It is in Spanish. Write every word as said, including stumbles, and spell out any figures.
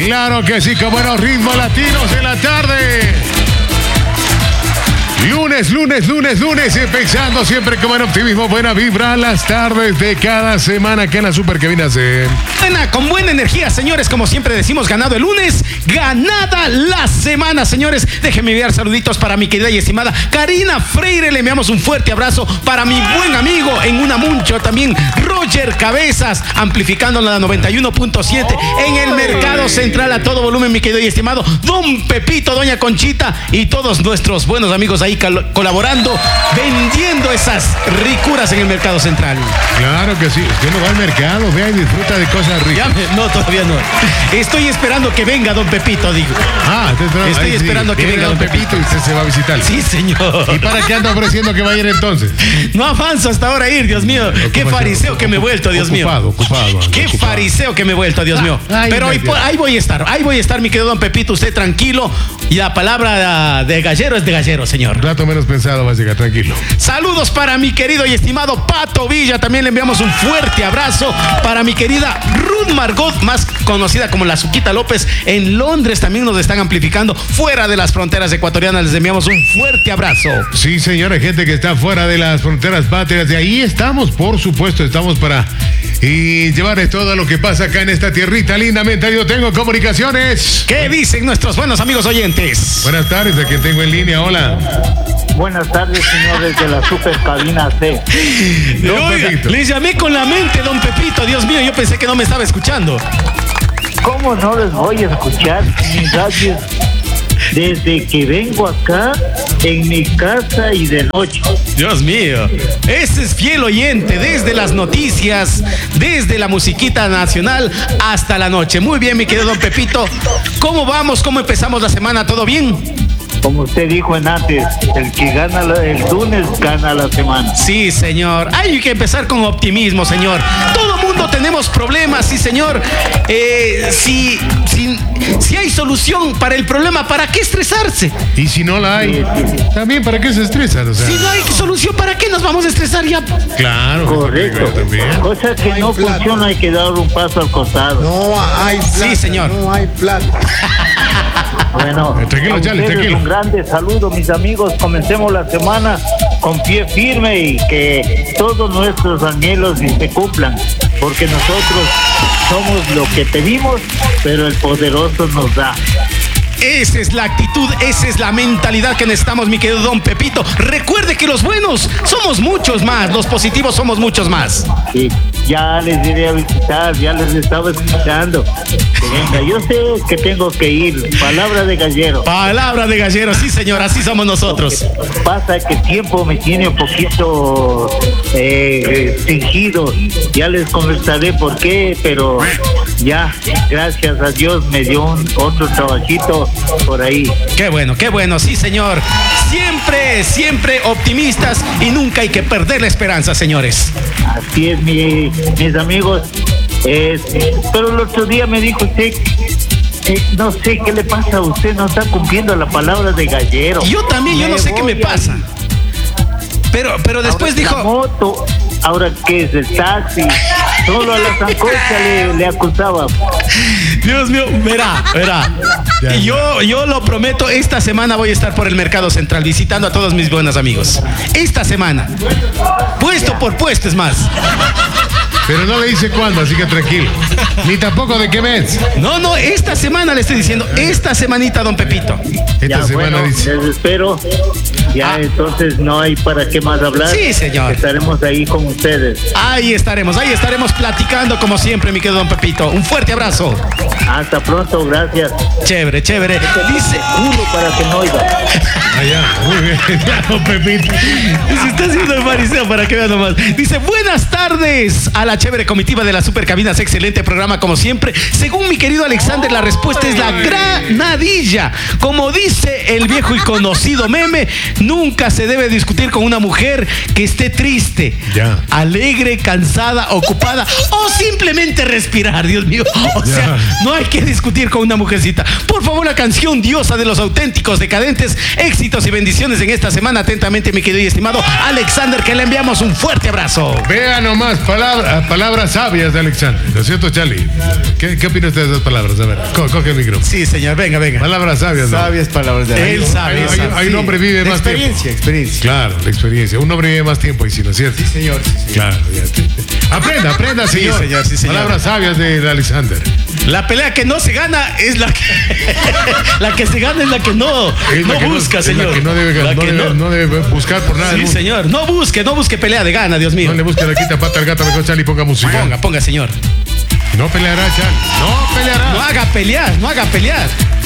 Claro que sí, con buenos ritmos latinos en la tarde. Lunes, lunes, lunes, lunes, empezando siempre con buen optimismo, buena vibra, las tardes de cada semana que en la Super Cabina C. Buena, con buena energía, señores, como siempre decimos, ganado el lunes, ganada la semana, señores. Déjenme enviar saluditos para mi querida y estimada Karina Freire, le enviamos un fuerte abrazo para mi buen amigo en Unamuncho, también Roger Cabezas, amplificando la noventa y uno punto siete en el Mercado Central a todo volumen, mi querido y estimado Don Pepito, Doña Conchita y todos nuestros buenos amigos ahí colaborando, vendiendo esas ricuras en el Mercado Central. Claro que sí, usted no va al mercado, vea y disfruta de cosas ricas. Me, no, todavía no. Estoy esperando que venga Don Pepito, digo. Ah, estoy, estoy esperando sí. que venga Don Pepito. Pepito y usted se va a visitar. Sí, señor. ¿Y para qué anda ofreciendo que va a ir entonces? No avanzo hasta ahora ir, Dios mío. Qué fariseo que me he vuelto, Dios mío. Ocupado, ocupado. Qué ocupado. fariseo que me he vuelto, Dios mío. Ah, Pero ahí, ahí voy a estar, ahí voy a estar, mi querido Don Pepito, usted tranquilo. Y la palabra de gallero es de gallero, señor. Un rato menos pensado va a llegar, tranquilo. Saludos para mi querido y estimado Pato Villa. También le enviamos un fuerte abrazo para mi querida Ruth Margot, más conocida como la Suquita López. En Londres también nos están amplificando fuera de las fronteras ecuatorianas. Les enviamos un fuerte abrazo. Sí, señora, gente que está fuera de las fronteras patrias. De ahí estamos, por supuesto, estamos para y llevar todo lo que pasa acá en esta tierrita lindamente. Yo tengo comunicaciones. ¿Qué dicen nuestros buenos amigos oyentes? Buenas tardes, a quien tengo en línea. Hola. Buenas tardes, señores de la Super Cabina C. Oiga, les llamé con la mente, Don Pepito. Dios mío, yo pensé que no me estaba escuchando. ¿Cómo no les voy a escuchar? Gracias. Desde que vengo acá, en mi casa y de noche. Dios mío, ese es fiel oyente, desde las noticias, desde la musiquita nacional hasta la noche. Muy bien, mi querido Don Pepito. ¿Cómo vamos? ¿Cómo empezamos la semana? ¿Todo bien? Como usted dijo en antes, el que gana la, el lunes gana la semana. Sí, señor. Hay que empezar con optimismo, señor. Todo mundo tenemos problemas, sí, señor. Eh, si, si, si hay solución para el problema, ¿para qué estresarse? Y si no la hay, sí, sí. También ¿para qué se estresan? O sea, si no hay solución, ¿para qué nos vamos a estresar ya? Claro. Correcto. Cosa que no, no funciona, hay que dar un paso al costado. No hay plata. Sí, señor. No hay plata. Bueno, tranquilo, Chale, tranquilo. Un grande saludo, mis amigos. Comencemos la semana con pie firme y que todos nuestros anhelos se cumplan, porque nosotros somos lo que pedimos, pero el poderoso nos da. Esa es la actitud, esa es la mentalidad que necesitamos, mi querido Don Pepito. Recuerde que los buenos somos muchos más, los positivos somos muchos más. Sí, ya les iré a visitar, ya les estaba escuchando. Venga, yo sé que tengo que ir. Palabra de gallero. Palabra de gallero, sí, señor, así somos nosotros. Pasa que el tiempo me tiene un poquito eh, fingido. Ya les conversaré por qué, pero ya, gracias a Dios, me dio un otro trabajito por ahí. Qué bueno, qué bueno, sí, señor. Siempre, siempre optimistas y nunca hay que perder la esperanza, señores. Así es, mi, mis amigos. Eh, pero el otro día me dijo usted, eh, no sé qué le pasa a usted, no está cumpliendo la palabra de gallero. Yo también, yo me no sé qué me pasa. Pero, pero después ahora dijo... La moto, ahora que es el taxi, solo a la sancocha le, le acusaba. Dios mío, verá, verá. Ya, y yo, yo lo prometo, esta semana voy a estar por el Mercado Central visitando a todos mis buenos amigos. Esta semana. Puesto ya. por puesto, es más. Pero no le dice cuándo, así que tranquilo. Ni tampoco de qué mes. No, no, esta semana le estoy diciendo. Esta semanita, Don Pepito. Esta ya, semana bueno, dice. Les espero. Ya, ah. entonces no hay para qué más hablar. Sí, señor. Estaremos ahí con ustedes. Ahí estaremos, ahí estaremos platicando como siempre, mi querido Don Pepito. Un fuerte abrazo. Hasta pronto, gracias. Chévere, chévere. Dice uno para que no oiga. Allá, muy bien. Ya, Don Pepito. Se está haciendo el fariseo para que vean nomás. Dice, buenas tardes a la chévere comitiva de la Super Cabinas. Excelente programa como siempre. Según mi querido Alexander, la respuesta es la granadilla. Como dice el viejo y conocido meme, nunca se debe discutir con una mujer que esté triste, ya. alegre, cansada, ocupada o simplemente respirar, Dios mío. O ya. sea, no hay que discutir con una mujercita. Por favor, la canción Diosa de los Auténticos Decadentes. Éxitos y bendiciones en esta semana. Atentamente, mi querido y estimado Alexander, que le enviamos un fuerte abrazo. Vea nomás, palabra, palabras sabias de Alexander, ¿no es cierto, Charlie? ¿Qué, qué opina usted de esas palabras? A ver, co- coge el micrófono. Sí, señor, venga, venga. Palabras sabias, ¿no? Sabias palabras de Él Alexander. sabe, Hay, hay- sabe. hay un hombre vive De más tiempo. experiencia, experiencia. Claro, la experiencia. Un hombre vive más tiempo y sí, ¿no es cierto? Sí, señor. Sí, señor. Claro, ya. Aprenda, aprenda, Sí, señor. señor, sí, señor. Palabras sabias de Alexander. La pelea que no se gana es la que la que se gana es la que no, Es la no que busca, es señor. La que no debe, La no que debe- no- no debe buscar por nada. del Sí, mundo. señor. No busque, no busque pelea de gana, Dios mío. No le busque la quita pata al gato, mejor Charlie ponga música. Ponga, ponga, señor. No peleará, Charlie. No peleará. No haga pelear, no haga pelear.